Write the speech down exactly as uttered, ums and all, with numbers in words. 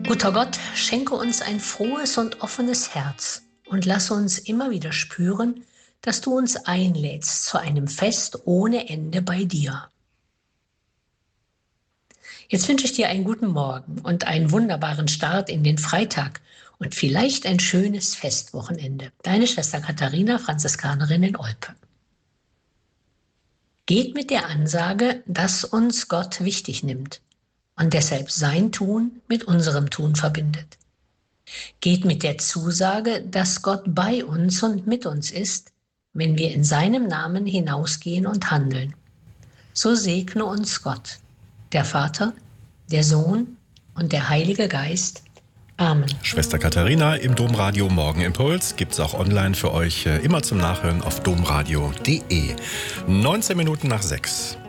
Guter Gott, schenke uns ein frohes und offenes Herz und lasse uns immer wieder spüren, dass du uns einlädst zu einem Fest ohne Ende bei dir. Jetzt wünsche ich dir einen guten Morgen und einen wunderbaren Start in den Freitag und vielleicht ein schönes Festwochenende. Deine Schwester Katharina, Franziskanerin in Olpe. Geht mit der Ansage, dass uns Gott wichtig nimmt und deshalb sein Tun mit unserem Tun verbindet. Geht mit der Zusage, dass Gott bei uns und mit uns ist, wenn wir in seinem Namen hinausgehen und handeln. So segne uns Gott, der Vater, der Sohn und der Heilige Geist. Amen. Schwester Katharina im Domradio Morgenimpuls gibt's auch online für euch immer zum Nachhören auf domradio punkt de. neunzehn Minuten nach sechs.